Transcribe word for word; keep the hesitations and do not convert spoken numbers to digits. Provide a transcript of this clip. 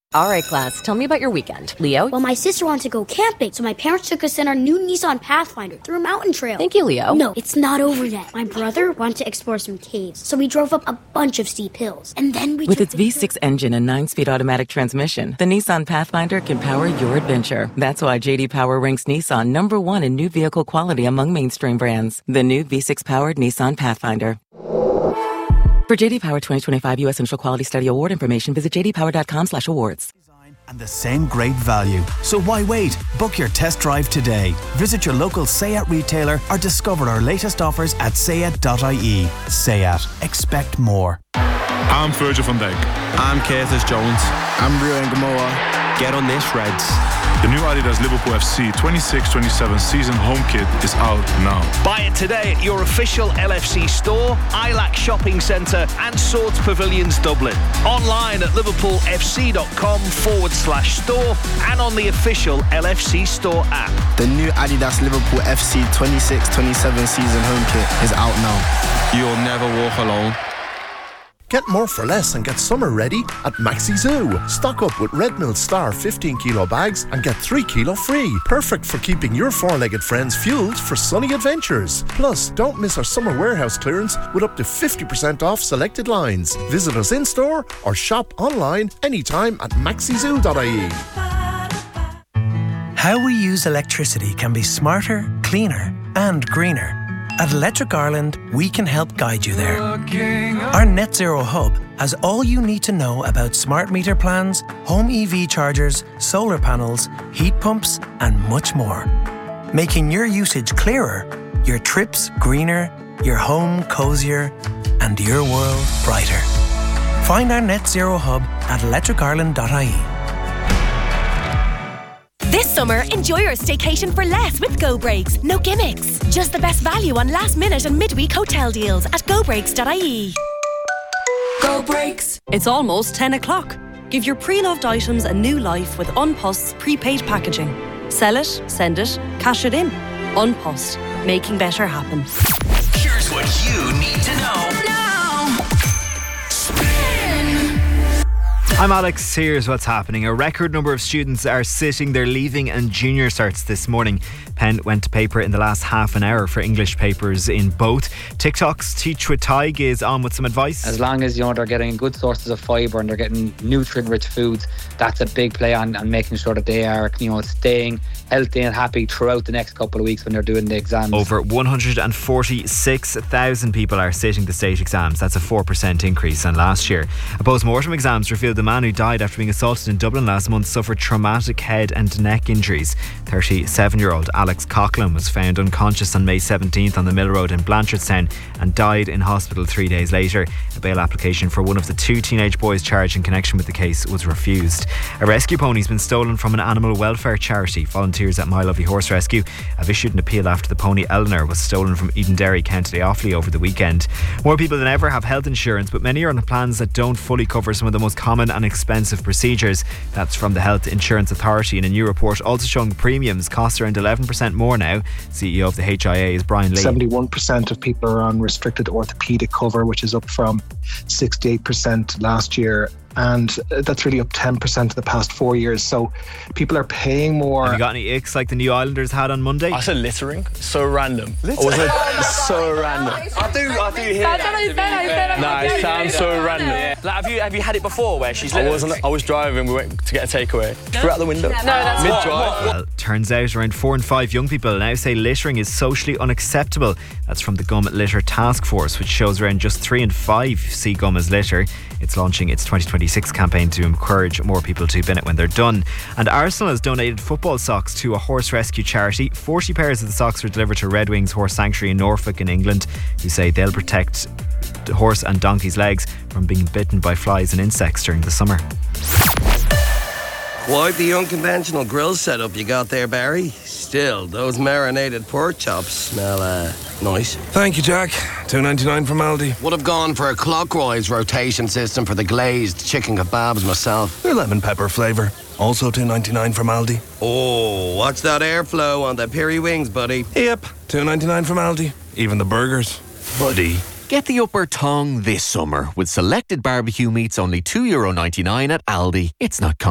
All right, class, tell me about your weekend. Leo? Well, my sister wanted to go camping, so my parents took us in our new Nissan Pathfinder through a mountain trail. Thank you, Leo. No, it's not over yet. My brother wanted to explore some caves, so we drove up a bunch of steep hills. And then we With its V six engine and nine-speed automatic transmission, the Nissan Pathfinder can power your adventure. That's why J D Power ranks Nissan number one in new vehicle quality among mainstream brands. The new V six-powered Nissan Pathfinder. For J D Power twenty twenty-five U S Initial Quality Study Award information, visit j d power dot com slash awards. And the same great value. So why wait? Book your test drive today. Visit your local SEAT retailer or discover our latest offers at seat dot I E. SEAT. Expect more. I'm Virgil van Dijk. I'm Curtis Jones. I'm Rio Gamoa. Get on this, Reds. The new Adidas Liverpool F C twenty-six twenty-seven season home kit is out now. Buy it today at your official L F C store, I LAC Shopping Centre and Swords Pavilions Dublin. Online at liverpoolfc.com forward slash store and on the official L F C store app. The new Adidas Liverpool F C twenty-six twenty-seven season home kit is out now. You'll never walk alone. Get more for less and get summer ready at Maxi Zoo. Stock up with Red Mill Star fifteen kilo bags and get three kilo free. Perfect for keeping your four-legged friends fueled for sunny adventures. Plus, don't miss our summer warehouse clearance with up to fifty percent off selected lines. Visit us in-store or shop online anytime at maxi zoo dot I E. How we use electricity can be smarter, cleaner and greener. At Electric Ireland, we can help guide you there. Our Net Zero Hub has all you need to know about smart meter plans, home E V chargers, solar panels, heat pumps, and much more. Making your usage clearer, your trips greener, your home cozier, and your world brighter. Find our Net Zero Hub at electric ireland dot I E. This summer, enjoy your staycation for less with Go Breaks. No gimmicks. Just the best value on last minute and midweek hotel deals at go breaks dot I E. Go Breaks. It's almost ten o'clock. Give your pre-loved items a new life with Unpost's prepaid packaging. Sell it, send it, cash it in. Unpost. Making better happen. Here's what you need to know now. I'm Alex, here's what's happening. A record number of students are sitting their leaving and junior certs this morning. Pen went to paper in the last half an hour for English papers in both. TikTok's Teach with Tig is on with some advice. As long as, you know, they're getting good sources of fibre and they're getting nutrient-rich foods, that's a big play on, on making sure that they are, you know, staying healthy and happy throughout the next couple of weeks when they're doing the exams. Over one hundred forty-six thousand people are sitting the state exams. That's a four percent increase on last year. A post-mortem exams revealed the man who died after being assaulted in Dublin last month suffered traumatic head and neck injuries. thirty-seven-year-old Alex Coughlin was found unconscious on May seventeenth on the Mill Road in Blanchardstown and died in hospital three days later. A bail application for one of the two teenage boys charged in connection with the case was refused. A rescue pony has been stolen from an animal welfare charity. Volunteers at My Lovely Horse Rescue have issued an appeal after the pony Eleanor was stolen from Edenderry, County Offaly over the weekend. More people than ever have health insurance, but many are on plans that don't fully cover some of the most common and expensive procedures. That's from the Health Insurance Authority in a new report also showing the premiums cost around eleven percent more now. C E O of the H I A is Brian Lee. seventy-one percent of people are on restricted orthopaedic cover, which is up from sixty-eight percent last year. And that's really up ten percent in the past four years. So people are paying more. Have you got any icks like the New Islanders had on Monday? I said littering. So random. Littering? Was it so random? I do, I do hear that. No, it sounds so random. Yeah. Like, have you have you had it before where she's I littering? wasn't. I was driving. We went to get a takeaway. No. Threw out the window. No, that's mid drive. Well, turns out around four in five young people now say littering is socially unacceptable. That's from the Gum Litter Task Force, which shows around just three in five see gum as litter. It's launching its twenty twenty-six campaign to encourage more people to bin it when they're done. And Arsenal has donated football socks to a horse rescue charity. forty pairs of the socks were delivered to Red Wings Horse Sanctuary in Norfolk in England, who say they'll protect the horse and donkey's legs from being bitten by flies and insects during the summer. Quite the unconventional grill setup you got there, Barry. Still, those marinated pork chops smell uh, nice. Thank you, Jack. two ninety-nine from Aldi. Would have gone for a clockwise rotation system for the glazed chicken kebabs myself. They're lemon pepper flavour. Also two ninety-nine from Aldi. Oh, watch that airflow on the peri wings, buddy. Yep, two ninety-nine from Aldi. Even the burgers. Buddy. Get the upper tongue this summer with selected barbecue meats only two euro ninety-nine at Aldi. It's not